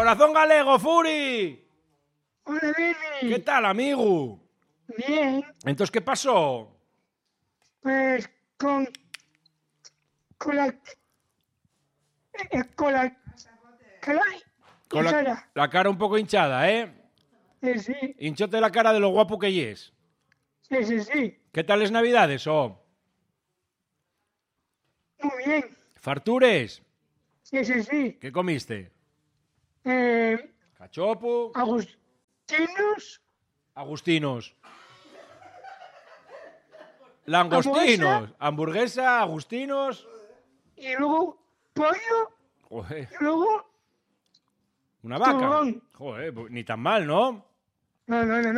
Corazón galego, Furi. Hola, Billy. ¿Qué tal, amigo? Bien, Entonces, ¿qué pasó? pues con la cara Con la, hinchada. la cara un poco hinchada, ¿eh? Sí, Hinchote la cara de lo guapo que es. sí. ¿Qué tal es Navidades, Muy bien. ¿Fartures? Sí. ¿Qué comiste? ¿Cachopo? Agustinos, Agustinos. hamburguesa Langostinos. Hamburguesa, agustinos. y luego pollo Joder, y luego una vaca. turrón. Joder, pues ni tan mal, ¿no? No.